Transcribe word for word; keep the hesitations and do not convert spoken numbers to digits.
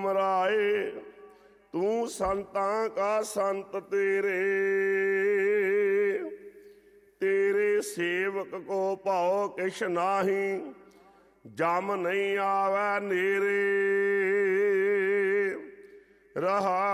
RAM राय। तू संतां का संत तेरे, तेरे सेवक को भाव किश नाही। जम नहीं आवे नेरे, रहा